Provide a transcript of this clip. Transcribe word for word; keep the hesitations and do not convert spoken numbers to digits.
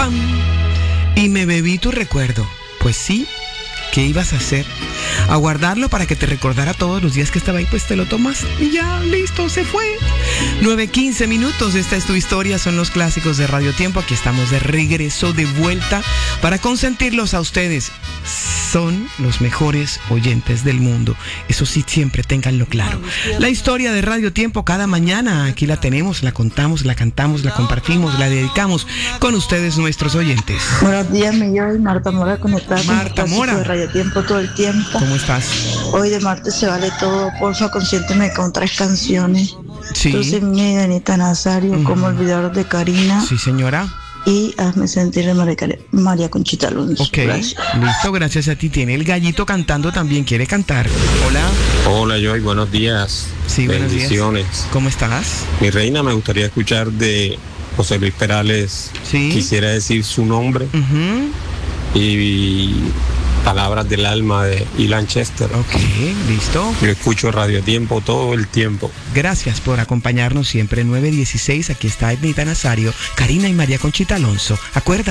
pan y me bebí tu recuerdo. Pues sí, ¿qué ibas a hacer? A guardarlo para que te recordara todos los días que estaba ahí, pues te lo tomas y ya, listo, se fue. nueve quince minutos, esta es tu historia, son los clásicos de Radio Tiempo. Aquí estamos de regreso, de vuelta, para consentirlos a ustedes. Son los mejores oyentes del mundo. Eso sí, siempre ténganlo claro. La historia de Radio Tiempo cada mañana, aquí la tenemos, la contamos, la cantamos, la compartimos, la dedicamos con ustedes, nuestros oyentes. Buenos días, mi yo y Marta Mora, conectada Marta con el Mora. de Radio Tiempo todo el tiempo. ¿Cómo estás? Hoy de martes se vale todo, porfa, consiénteme con tres canciones. Sí. Tú sin mí, de Anita Nazario, Uh-huh. Cómo olvidar de Karina. Sí, señora. Y Hazme sentir de María, María Conchita Alonso. Ok, Gracias. listo, gracias a ti. Tiene el gallito cantando también, quiere cantar. Hola. Hola Joy, buenos días. Sí, buenos días. Bendiciones. ¿Cómo estás? Mi reina, me gustaría escuchar de José Luis Perales. Sí. Quisiera decir su nombre Uh-huh. y Palabras del Alma de Ilan Chester. Ok, listo. Yo escucho Radio Tiempo todo el tiempo. Gracias por acompañarnos siempre. nueve dieciséis, aquí está Ednita Nazario, Karina y María Conchita Alonso. Acuérdate.